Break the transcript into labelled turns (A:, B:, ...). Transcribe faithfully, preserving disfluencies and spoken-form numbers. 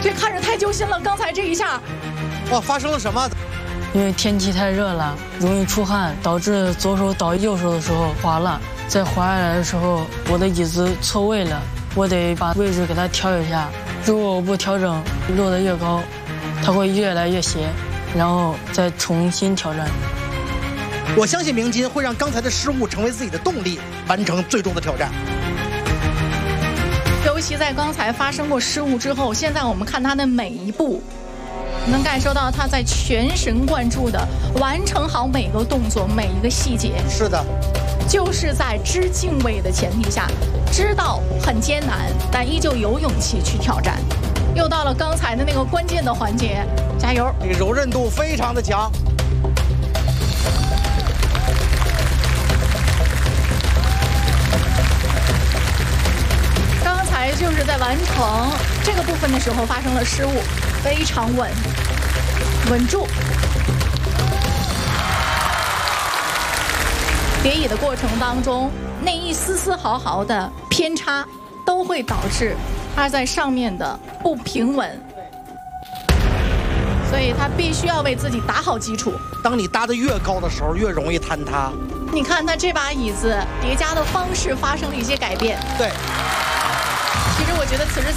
A: 这看着太揪心了。刚才这一下，
B: 哇，发生了什么？
C: 因为天气太热了，容易出汗，导致左手倒右手的时候滑了。在滑下来的时候，我的椅子错位了，我得把位置给它调一下。如果我不调整，落得越高，它会越来越斜，然后再重新挑战。
B: 我相信明金会让刚才的失误成为自己的动力，完成最终的挑战。
A: 尤其在刚才发生过失误之后，现在我们看他的每一步，能感受到他在全神贯注地完成好每个动作、每一个细节。
B: 是的，
A: 就是在知敬畏的前提下，知道很艰难，但依旧有勇气去挑战。又到了刚才的那个关键的环节，加油！
B: 这个柔韧度非常的强。
A: 刚才就是在完成这个部分的时候发生了失误，非常稳，稳住。叠椅的过程当中，那一丝丝毫毫的偏差，都会导致他在上面的不平稳，所以他必须要为自己打好基础。
B: 当你搭得越高的时候，越容易坍塌。
A: 你看他这把椅子叠加的方式发生了一些改变。
B: 对，
A: 其实我觉得此时